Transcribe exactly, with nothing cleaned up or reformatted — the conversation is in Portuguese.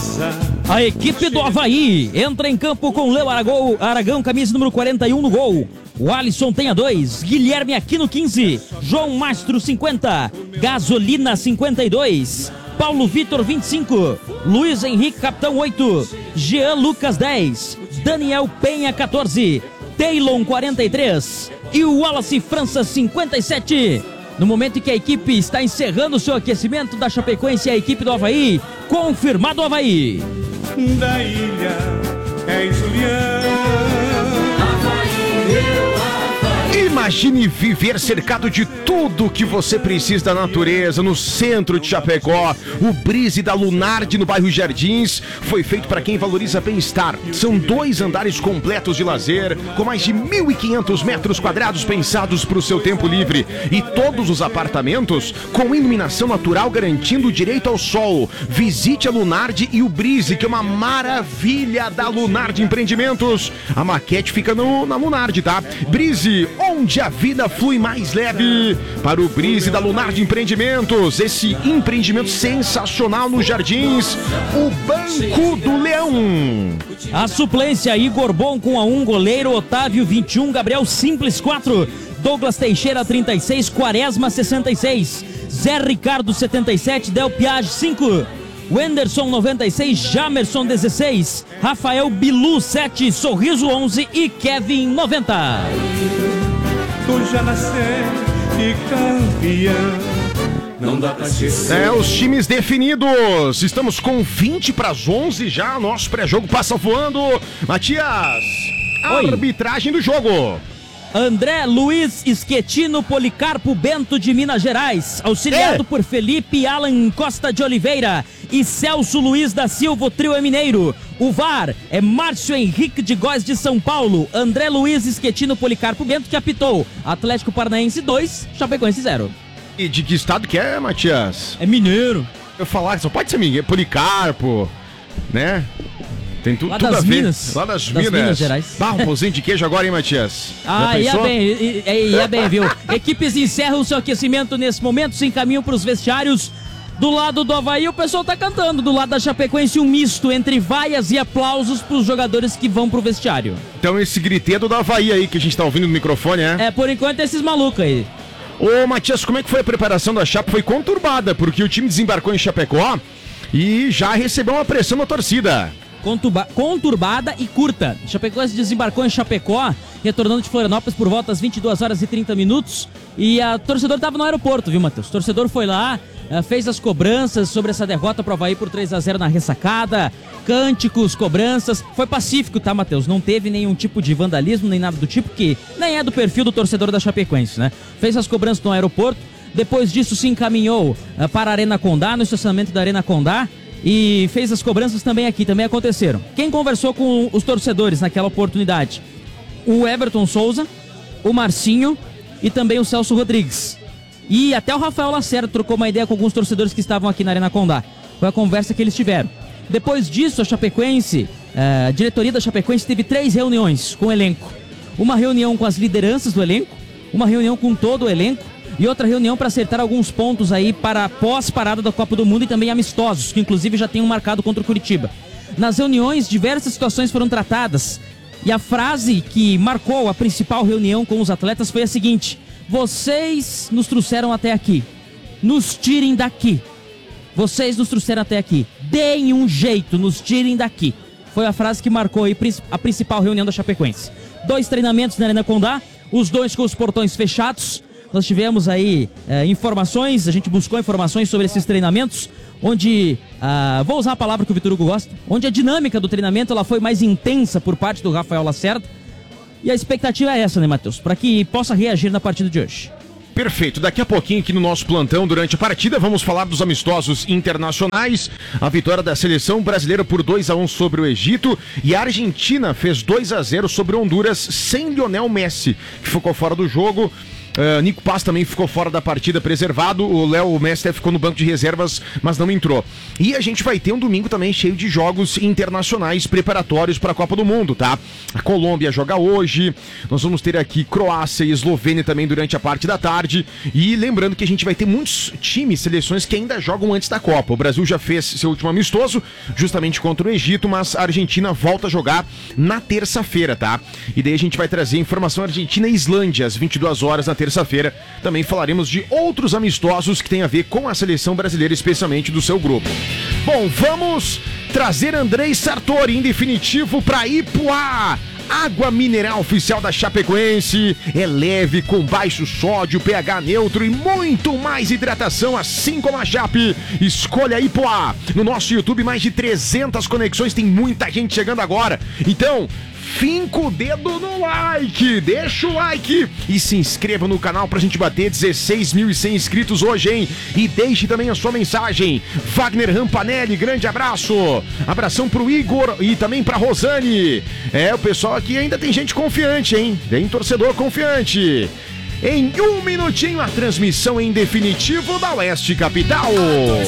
A equipe do Avaí entra em campo com Léo Aragão, Aragão, camisa número quarenta e um no gol. O Alisson tem a dois, Guilherme Aquino quinze, João Mastro cinquenta, Gasolina cinquenta e dois, Paulo Vitor vinte e cinco, Luiz Henrique Capitão oito, Jean Lucas dez, Daniel Penha quatorze, Taylon quarenta e três e o Wallace França cinquenta e sete. No momento em que a equipe está encerrando o seu aquecimento da Chapecoense, a equipe do Avaí, confirmado o Avaí. Da ilha é Julião. Imagine viver cercado de tudo que você precisa da natureza no centro de Chapecó. O Brise da Lunardi no bairro Jardins foi feito para quem valoriza bem-estar. São dois andares completos de lazer, com mais de mil e quinhentos metros quadrados pensados para o seu tempo livre. E todos os apartamentos com iluminação natural garantindo o direito ao sol. Visite a Lunardi e o Brise, que é uma maravilha da Lunardi Empreendimentos. A maquete fica no, na Lunardi, tá? Brise, onde a vida flui mais leve. Para o Brise da Lunardi Empreendimentos, esse empreendimento sensacional nos Jardins, o Banco do Leão. A suplência: Igor Bom com a um, goleiro Otávio vinte e um, Gabriel Simples quatro, Douglas Teixeira trinta e seis, Quaresma sessenta e seis, Zé Ricardo setenta e sete, Del Piage cinco, Wenderson noventa e seis, Jamerson dezesseis, Rafael Bilu sete, Sorriso onze e Kevin noventa. Tu já nasceu de campeão. Não dá pra esquecer. É, os times definidos. Estamos com vinte para as onze já. Nosso pré-jogo passa voando. Matias, Oi. Arbitragem do jogo. André Luiz Esquetino Policarpo Bento de Minas Gerais, auxiliado é. por Felipe Alan Costa de Oliveira e Celso Luiz da Silva, o trio é mineiro. O V A R é Márcio Henrique de Góes de São Paulo. André Luiz Esquetino Policarpo Bento, que apitou Atlético Paranaense dois, Chapecoense zero. E de que estado que é, Matias? É mineiro. Eu falar, só pode ser Miguel, Policarpo, né? Tem tu, lá tudo das a ver. Minas. Lá das, das Minas. Minas Gerais. Bah, um pãozinho de queijo agora, hein, Matias? Ah, ia bem, ia, ia bem, viu? Equipes encerram o seu aquecimento nesse momento, se encaminham para os vestiários. Do lado do Avaí, o pessoal tá cantando. Do lado da Chapecoense, um misto entre vaias e aplausos pros jogadores que vão pro vestiário. Então esse griteiro do Avaí aí que a gente tá ouvindo no microfone, é? É, por enquanto, esses malucos aí. Ô, Matias, como é que foi a preparação da Chape? Foi conturbada, porque o time desembarcou em Chapecó e já recebeu uma pressão da torcida. Conturba, conturbada e curta. Chapecoense desembarcou em Chapecó, retornando de Florianópolis por volta às vinte e duas horas e trinta minutos. E a torcedor estava no aeroporto, viu, Matheus? O torcedor foi lá, fez as cobranças sobre essa derrota pro Avaí por três a zero na ressacada. Cânticos, cobranças. Foi pacífico, tá, Matheus? Não teve nenhum tipo de vandalismo, nem nada do tipo, que nem é do perfil do torcedor da Chapecoense, né? Fez as cobranças no aeroporto. Depois disso se encaminhou para a Arena Condá, no estacionamento da Arena Condá. E fez as cobranças também aqui, também aconteceram. Quem conversou com os torcedores naquela oportunidade? O Everton Souza, o Marcinho e também o Celso Rodrigues. E até o Rafael Lacerda trocou uma ideia com alguns torcedores que estavam aqui na Arena Condá. Foi a conversa que eles tiveram. Depois disso, a Chapecoense, a diretoria da Chapecoense teve três reuniões com o elenco. Uma reunião com as lideranças do elenco, uma reunião com todo o elenco, e outra reunião para acertar alguns pontos aí para a pós-parada da Copa do Mundo e também amistosos, que inclusive já tem um marcado contra o Curitiba. Nas reuniões, diversas situações foram tratadas e a frase que marcou a principal reunião com os atletas foi a seguinte: vocês nos trouxeram até aqui, nos tirem daqui. Vocês nos trouxeram até aqui, deem um jeito, nos tirem daqui. Foi a frase que marcou aí a principal reunião da Chapecoense. Dois treinamentos na Arena Condá, os dois com os portões fechados. Nós tivemos aí é, informações, a gente buscou informações sobre esses treinamentos, onde, ah, vou usar a palavra que o Vitor Hugo gosta, onde a dinâmica do treinamento ela foi mais intensa por parte do Rafael Lacerda. E a expectativa é essa, né, Matheus? Para que possa reagir na partida de hoje. Perfeito, daqui a pouquinho aqui no nosso plantão, durante a partida, vamos falar dos amistosos internacionais. A vitória da seleção brasileira por dois a um sobre o Egito, e a Argentina fez dois a zero sobre Honduras sem Lionel Messi, que ficou fora do jogo. Uh, Nico Paz também ficou fora da partida, preservado. O Léo Mestre ficou no banco de reservas, mas não entrou. E a gente vai ter um domingo também cheio de jogos internacionais preparatórios para a Copa do Mundo, tá? A Colômbia joga hoje. Nós vamos ter aqui Croácia e Eslovênia também durante a parte da tarde. E lembrando que a gente vai ter muitos times, seleções que ainda jogam antes da Copa. O Brasil já fez seu último amistoso, justamente contra o Egito, mas a Argentina volta a jogar na terça-feira, tá? E daí a gente vai trazer informação Argentina e Islândia às vinte e duas horas na terça-feira. Também falaremos de outros amistosos que tem a ver com a seleção brasileira, especialmente do seu grupo. Bom, vamos trazer Andrei Sartori, em definitivo, para Ipuá. Água mineral oficial da Chapecoense, é leve, com baixo sódio, pH neutro e muito mais hidratação, assim como a Chape. Escolha Ipuá. No nosso YouTube, mais de trezentas conexões, tem muita gente chegando agora. Então, finca o dedo no like, deixa o like e se inscreva no canal pra gente bater dezesseis mil e cem inscritos hoje, hein? E deixe também a sua mensagem. Wagner Rampanelli, grande abraço. Abração pro Igor e também pra Rosane. É, o pessoal aqui ainda tem gente confiante, hein? Tem torcedor confiante. Em um minutinho, a transmissão em definitivo da Oeste Capital.